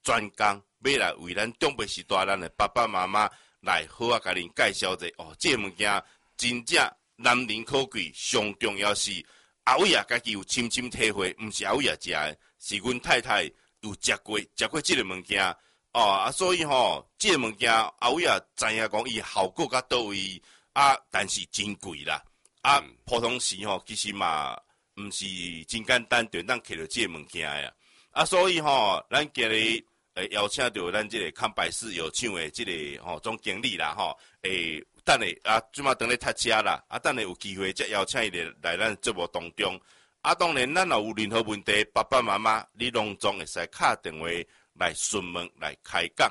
专工要来为咱中北时代咱的爸爸妈妈来好啊，甲恁介绍者哦，这物件真正难能可贵，上重要是阿伟啊，家己有深深体会，毋是阿伟啊食的，是阮太太有食过这个物件哦啊，所以吼，这个物件阿伟啊知影讲伊效果甲倒位啊，但是真贵啦啊，普通时吼其实嘛毋是真简单，就当摕到这个物件呀啊，所以吼，咱今日邀请到咱这个康百事有唱的这个总经理啦吼，等下啊，即马等咧读车啦，啊，等下有机会再邀请伊来咱节目当中。啊，当然，咱若有任何问题，爸爸妈妈你拢总会使敲电话来询问来开讲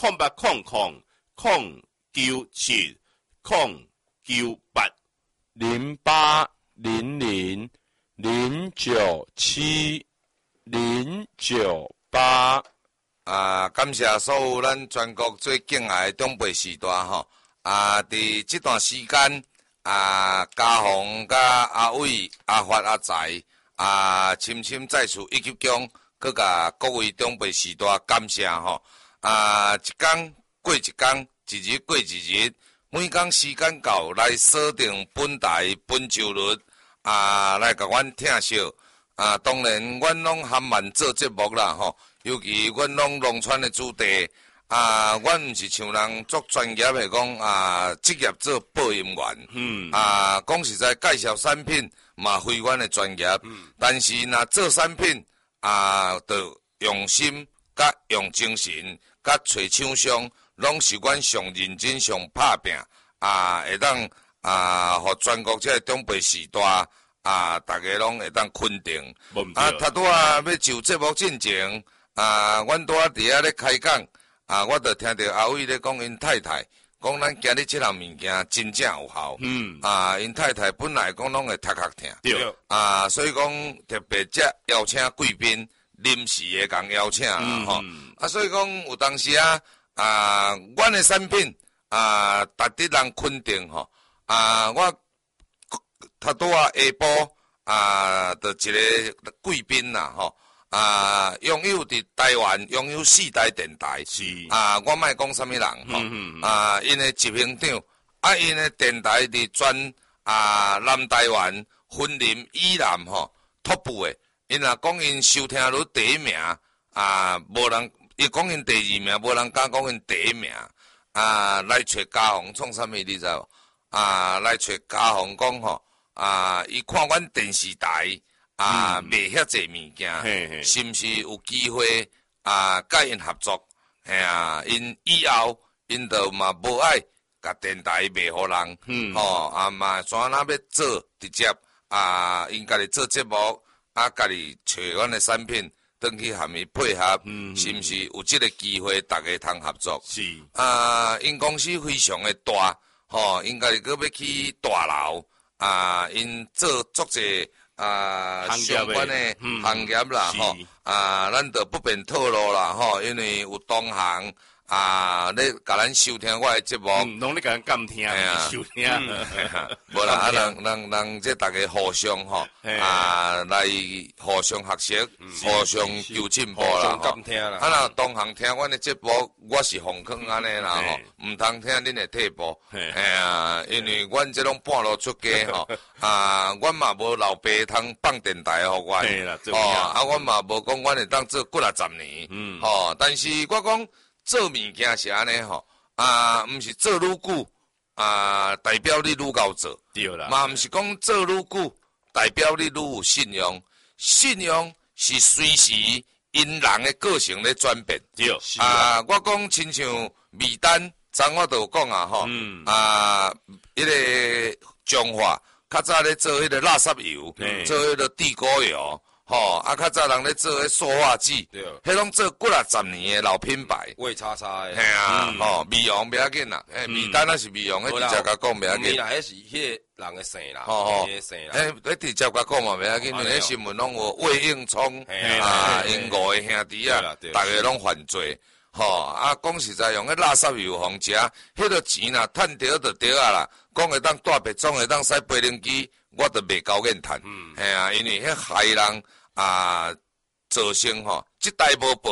0800097098。感谢所有咱全国最敬爱的长辈时代吼。伫这段时间嘉宏甲阿伟、阿发、阿财深深再次一级奖，佮甲各位长辈时代感谢吼。一天过一天，一日过一日，每天时间到来锁定本台本周日来甲阮听惜。当然，阮拢含慢做节目啦吼，尤其阮拢农村的主题。阮毋是像人做专业的讲职业做播音员，讲实在介绍产品嘛非阮的专业，但是若做产品就用心甲用精神甲找厂商，拢是阮上认真上拍拼会当互全国这个长辈时代大家拢会当肯定。头拄要就节目进前阮拄伫遐咧开讲。我就听到阿伟咧讲，因太太讲咱今日这项物件真正有效。因太太本来讲拢会读学听， 对。 所以讲特别邀请贵宾，临时的共邀请啦吼。所以讲有当时阮的产品值得人肯定吼。我头拄下晡就一个贵宾啦吼。拥有伫台湾拥有4台电台， 是我莫讲啥物人吼，因的执行长，因的电台伫全南台湾分林以南吼 top 的，因若讲因收听率第一名，无人伊讲因第2名，无人敢讲因第一名，来找嘉宏创啥物你知无？来找嘉宏讲吼，伊看阮电视台。卖遐济物件，是毋是有机会甲因合作？因以后因就嘛无爱甲电台卖互人，嘛怎要做直接因家己做节目，家己找阮的产品，转去含伊配合，是毋是有即个机会大家通合作？ 是因公司非常的大，因家己搁要去大楼，因做足济。相关的行业啦，吼，咱就不便透露啦，吼，因为有同行咧甲咱收听我的节目， 拢咧甲咱监听收听， 无啦，人这大家互相吼，来互相学习，互相求进步啦， 监听啦。 若同行听阮的节目，我是红坑安尼啦，吼，毋通听恁的退步，因为阮这种半路出家吼，阮嘛无老爸通放电台互阮，阮嘛无讲阮会当做几啊10年，但是我讲做物件是安尼吼，毋是做愈久，代表你愈够做， 对啦， 嘛毋是讲做愈久，代表你愈有信用，信用是随时因人的个性咧转变， 对， 我讲亲像米丹，昨我就有讲吼，迄个中华较早咧做迄个垃圾油，做迄个地沟油。较早人咧做迄塑化剂，迄拢做几啊10年的老品牌， 味叉叉的， 美容不要紧啦，米丹那是美容，迄直接甲讲不要紧。 迄是迄个人的姓啦，迄个姓啦。 迄直接甲讲嘛不要紧，因为新闻拢有魏应聪因5个兄弟大家拢犯罪。讲实在用迄垃圾油互食，迄个钱啦，趁着就对啊啦。讲会当大别种，会当使飞轮机，我都袂高眼趁。因为迄害人造成即代无报，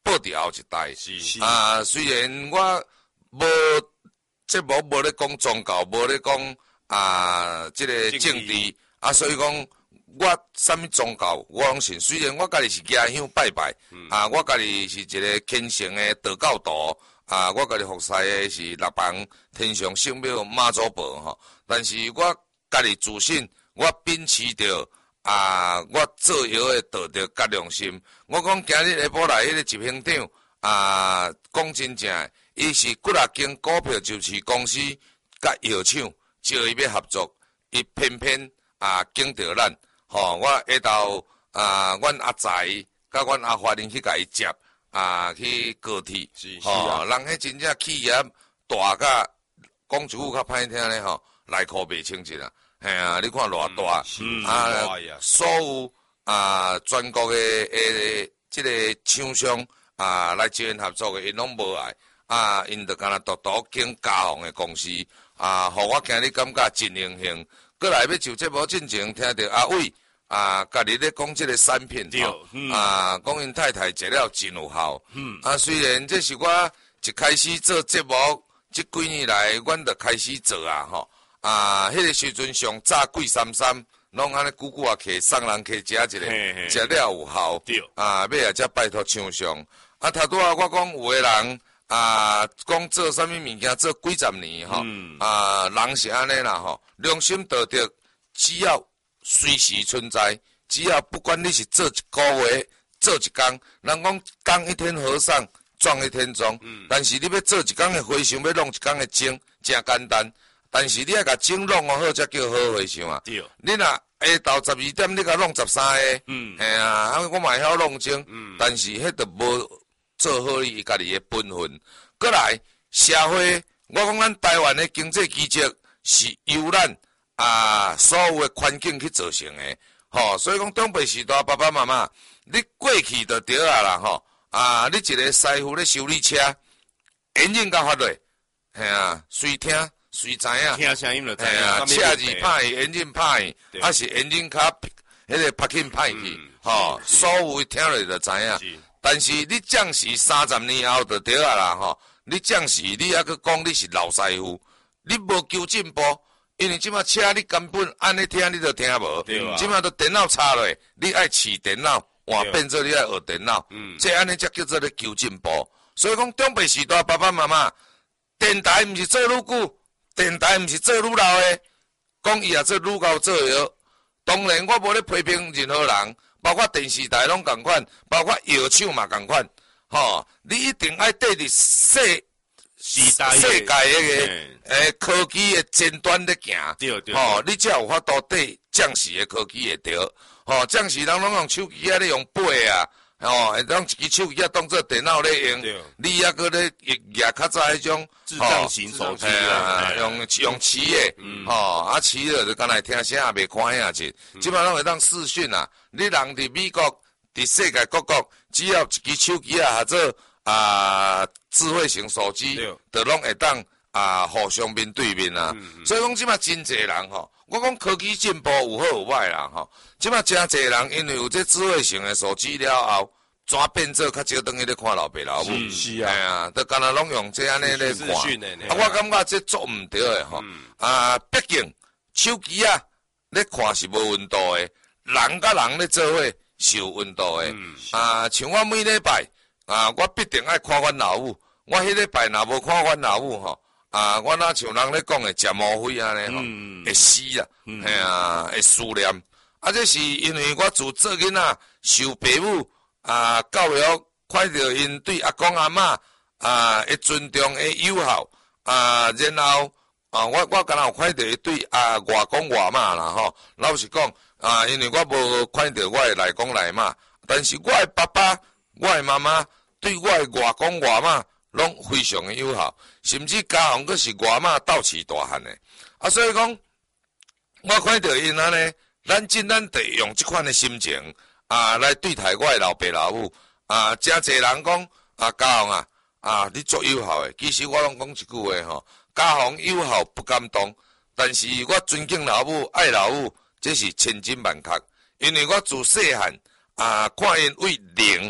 报伫后一代。 是虽然我无节目无咧讲宗教，无咧讲即个政治所以讲我啥物宗教我拢信。虽然我家己是家乡拜拜，我家己是一个虔诚的道教徒，我家己服侍的是六邦天上圣庙妈祖婆吼，但是我家己自信，我秉持着我做药的道德甲良心。我讲今日下晡来迄个执行长讲真正，伊是几啊间股票就是公司甲药厂招伊要合作，伊偏偏经着咱。吼，我下昼阮阿财甲阮阿华人去甲伊接去高铁，吼，人迄真正企业大甲讲一句较歹听咧吼，内裤袂清净啊，嘿啊，你看偌大，所有全国的即个厂商来招因合作的，因拢无爱因着敢若独独经家行的公司互我今日感觉真荣幸。过来要就节目进前，听到阿伟家己咧讲即个产品吼，讲因太太食了真有效。虽然这是我一开始做节目，即几年来阮就开始做吼，迄个时阵上早贵33，拢安尼久久客送人客食一个，食了有效。尾仔才拜托厂商。头拄我讲有个人讲做啥物物件做几十年吼，人是安尼啦吼，良心道德只要随时存在，只要不管你是做一个月、做一工，人讲当一天和尚撞一天钟，但是你要做一工的和尚，要弄一工的精，真简单。但是你要甲精弄好，才叫好和尚啊。你若下昼12点，你甲弄13个，我嘛会晓弄精，但是迄著无做好伊家己的本分。过来社会，我讲咱台湾的经济基础是由咱所有的环境去造成的，吼，所以讲长辈时代爸爸妈妈，你过去就对啦吼，你一个师傅咧修理车，引擎甲发落，随听随知影， 听声音就知影，车子歹去，引擎歹去，是引擎卡迄个拍紧歹去，吼，所有听落就知影。但是你将是30年后就对啦吼，你将是你还佫讲你是老师傅，你无求进步。因为即马车你根本安尼听你都听无，即马都电脑插落，你爱试电脑，换变做你爱学电脑，这安尼才叫做咧求进步。所以讲长辈时代爸爸妈妈，电台毋是做愈久，电台毋是做愈老的，讲伊也做愈高做药。当然我无咧批评任何人，包括电视台拢共款，包括药厂嘛共款，吼，你一定爱缀伫世界迄个科技的尖端咧行，吼，你才有法度缀将士的科技会着，吼，将士人拢用手机咧用背吼，当一支手机当做电脑咧用，你抑搁咧举较早迄种智障型手机用磁的，吼，磁的就敢若听声也袂看遐济，即摆拢会当视讯你人伫美国，伫世界各国，只要一支手机或者智慧型手机，就拢会当互相面对面所以讲即马真侪人吼，我讲科技进步有好有歹啦吼。即马真侪人因为有这智慧型的手机了后，怎变做较少等于咧看老爸老母， 是都敢若拢用这安尼咧看。我感觉这做毋对的吼。毕竟手机咧看是无温度的，人甲人咧做伙是有温度的。像我每礼拜。我必定爱看阮老母，我迄礼拜若无看阮老母吼，我若像人咧讲的食毛灰安尼吼，会死会思念。这是因为我自做囡仔受父母教育，看到因对阿公阿嬷会尊重会友好然后我敢若有看到伊对外公外嬷啦吼。老实讲因为我无看到我的内公内嬷，但是我的爸爸。我的妈妈对我的外公外嬷拢非常的友好，甚至家行佫是外嬷斗饲大汉的。所以讲，我看到因安尼，咱得用这款的心情来对待我的老爸老母真侪人讲家行你足友好的。其实我拢讲一句话吼，家行友好不敢当，但是我尊敬老母爱老母，这是千真万确，因为我自细汉看因为零。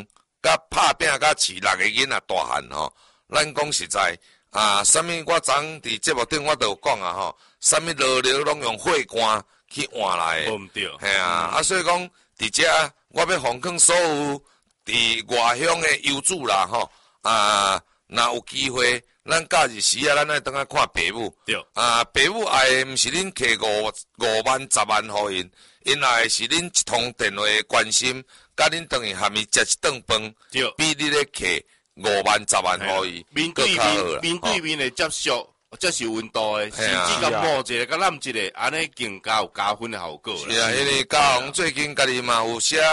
甲拍拼甲饲6个囡仔大汉吼，咱讲实在啥物我昨伫节目顶我都有讲啊吼，啥物热料拢用火罐去换来的， 毋对， 嘿啊，所以讲伫遮我要奉劝所有伫外乡的游子啦吼，若有机会，咱假日时啊，咱爱当来看爸母。 对。 爸母爱的毋是恁摕5万、10万互因，因爱是恁一通电话的关心，甲恁当伊含伊食一顿饭， 对， 比你咧摕5万、10万互伊， 面对面的接触，这是有温度的，甚至甲摸一个、甲揽一个，安尼更加有加分的效果啦。 是啊，因为嘉宏最近家己嘛有写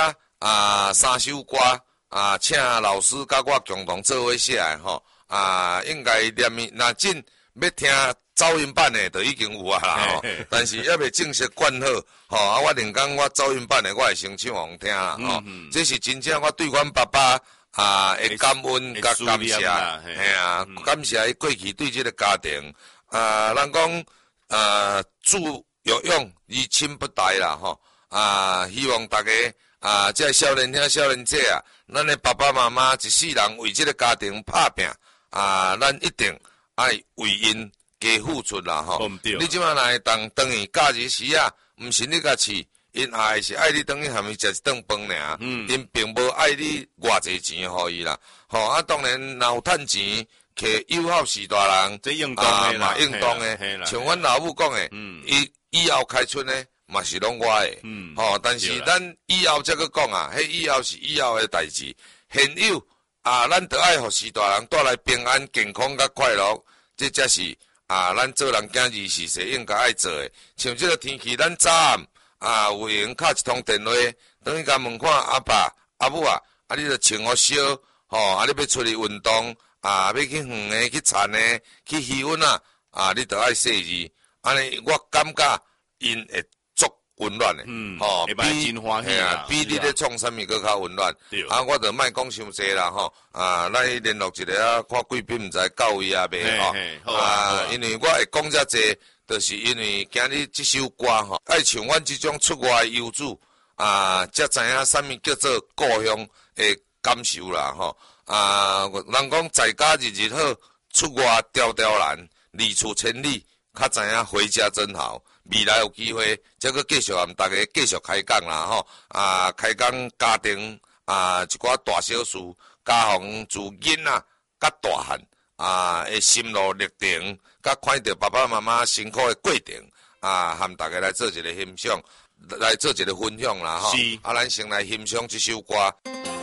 3首歌请老师甲我共同做伙写的吼。应该念伊，若真要听噪音版的，就已经有啊啦吼。但是还未正式灌好，我另讲我噪音版的，我会先唱互听啦吼。这是真正我对阮爸爸的感恩甲感谢，感谢伊过去对这个家庭，人讲助有用，贻亲不待啦吼。希望大家这少年兄少年姐咱的爸爸妈妈一世人为这个家庭打拼。咱一定爱为因加付出啦吼！你即摆来当伊假日时毋是你甲饲，因爱是爱你当伊含伊食一顿饭尔，因并无爱你偌济钱互伊啦。吼当然若有趁钱，摕友好是大人， 这应当的嘛应当的。像阮老母讲的，以后开春呢嘛是拢我的，但是咱以后才去讲迄以后是以后的代志，现有。咱得爱互是大人带来平安、健康甲快乐，这才是咱做人行24世应该爱做的。像这个天气，咱早暗有闲敲一通电话，等于甲问看阿爸、阿母你着穿好烧，你要出去运动，要去远的、去田的、去渔温你着爱细致。安尼我感觉因会温暖的，比你咧创啥物佫较温暖。我着莫讲伤济啦吼，咱联络一个看贵宾毋知到位未吼。因为我会讲遮济，就是因为今日这首歌吼，爱像阮这种出外游子才知影啥物叫做故乡的感受啦吼。人讲在家日日好，出外条条难，离厝千里，较知影回家真好。未来有机会，再搁继续和大家继续开讲啦吼。开讲家庭一寡大小事，家访自囡仔甲大汉的心路历程，甲看到爸爸妈妈辛苦的过程和大家来做一个欣赏，来做一个分享啦吼。咱先来欣赏这首歌。